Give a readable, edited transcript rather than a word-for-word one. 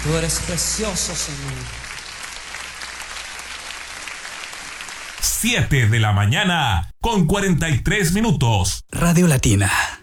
Tú eres precioso, Señor. 7 de la mañana con 43 minutos. Radio Latina.